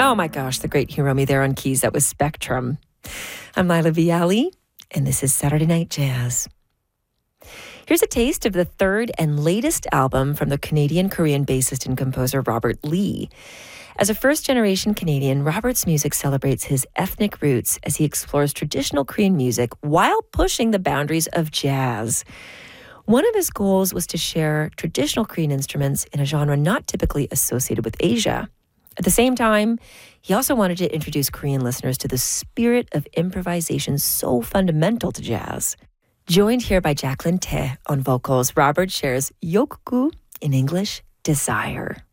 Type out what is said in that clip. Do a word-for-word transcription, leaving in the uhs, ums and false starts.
Oh my gosh, the great Hiromi there on keys. That was Spectrum. I'm Lila Viali, and this is Saturday Night Jazz. Here's a taste of the third and latest album from the Canadian-Korean bassist and composer Robert Lee. As a first-generation Canadian, Robert's music celebrates his ethnic roots as he explores traditional Korean music while pushing the boundaries of jazz. One of his goals was to share traditional Korean instruments in a genre not typically associated with Asia. At the same time, he also wanted to introduce Korean listeners to the spirit of improvisation so fundamental to jazz. Joined here by Jacqueline Tae on vocals, Robert shares Yokoku, in English, desire.